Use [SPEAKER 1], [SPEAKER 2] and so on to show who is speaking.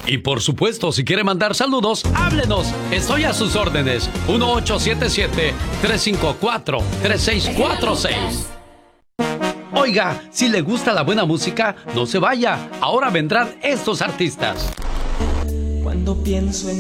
[SPEAKER 1] Y por supuesto, si quiere mandar saludos, háblenos. Estoy a sus órdenes. 1877-354-3646. Oiga, si le gusta la buena música, no se vaya. Ahora vendrán estos artistas.
[SPEAKER 2] Cuando pienso en